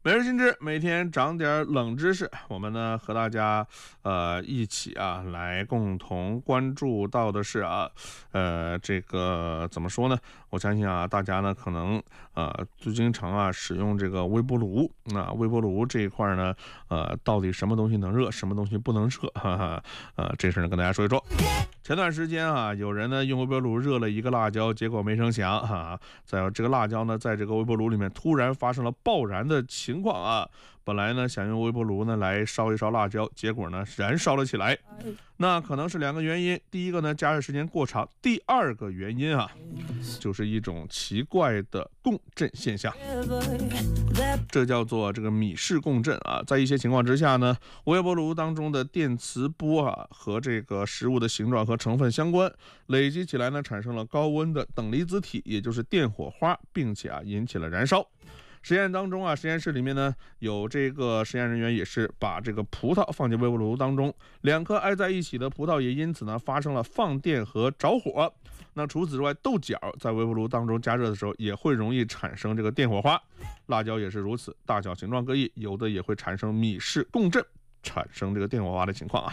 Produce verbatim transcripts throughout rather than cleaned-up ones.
每日新知，每天长点冷知识，我们呢和大家呃一起啊来共同关注到的是啊，呃这个怎么说呢？我相信啊，大家呢可能呃最经常啊使用这个微波炉。那微波炉这一块呢，呃到底什么东西能热，什么东西不能热？哈哈，呃这事呢跟大家说一说。前段时间啊，有人呢用微波炉热了一个辣椒，结果没成想哈，在这个辣椒呢，在这个微波炉里面突然发生了爆燃的情况啊。本来呢想用微波炉呢来烧一烧辣椒，结果呢燃烧了起来。那可能是两个原因，第一个呢加热时间过长，第二个原因啊就是一种奇怪的共振现象，这叫做这个米氏共振啊。在一些情况之下呢，微波炉当中的电磁波啊和这个食物的形状和成分相关，累积起来呢产生了高温的等离子体，也就是电火花，并且啊引起了燃烧。实验当中啊，实验室里面呢有这个实验人员也是把这个葡萄放进微波炉当中，两颗挨在一起的葡萄也因此呢发生了放电和着火。那除此之外，豆角在微波炉当中加热的时候也会容易产生这个电火花，辣椒也是如此，大小形状各异，有的也会产生米氏共振，产生这个电火花的情况啊。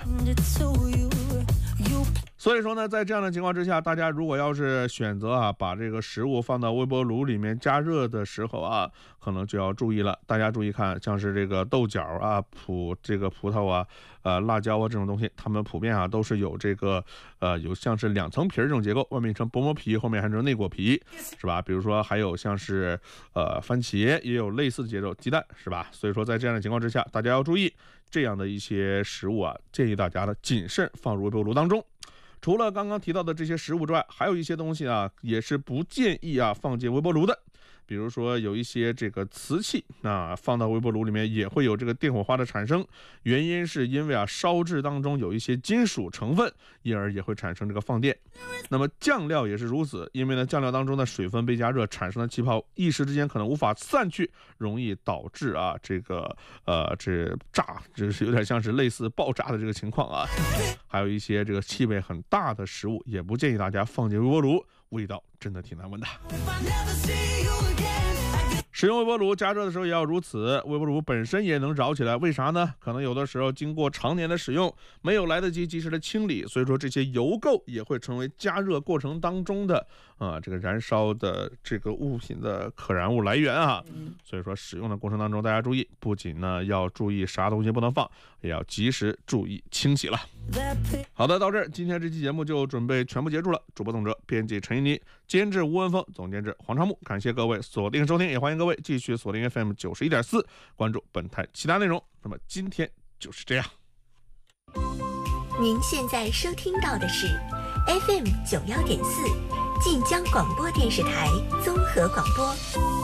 所以说呢，在这样的情况之下，大家如果要是选择啊把这个食物放到微波炉里面加热的时候啊，可能就要注意了。大家注意看，像是这个豆角啊、葡这个葡萄啊、呃辣椒啊这种东西，它们普遍啊都是有这个呃有像是两层皮这种结构，外面一层薄膜皮，后面还是内果皮，是吧？比如说还有像是呃番茄也有类似的结构，鸡蛋是吧？所以说在这样的情况之下，大家要注意这样的一些食物啊，建议大家呢谨慎放入微波炉当中。除了刚刚提到的这些食物之外，还有一些东西啊，也是不建议啊放进微波炉的。比如说有一些这个瓷器，那放到微波炉里面也会有这个电火花的产生，原因是因为啊烧制当中有一些金属成分，因而也会产生这个放电。那么酱料也是如此，因为呢酱料当中的水分被加热产生的气泡一时之间可能无法散去，容易导致啊这个呃这炸，就是有点像是类似爆炸的这个情况啊。还有一些这个气味很大的食物，也不建议大家放进微波炉，味道真的挺难闻的。使用微波炉加热的时候也要如此，微波炉本身也能着起来，为啥呢？可能有的时候经过常年的使用，没有来得及及时的清理，所以说这些油垢也会成为加热过程当中的啊这个燃烧的这个物品的可燃物来源啊。所以说使用的过程当中，大家注意，不仅呢要注意啥东西不能放，也要及时注意清洗了。好的，到这儿今天这期节目就准备全部结束了。主播董哲，编辑陈一妮，监制吴文峰，总监制黄长木，感谢各位锁定收听，也欢迎各位继续锁定 F M 九十一点四，关注本台其他内容。那么今天就是这样。 您现在收听到的是 F M 九十一点四晋江广播电视台综合广播。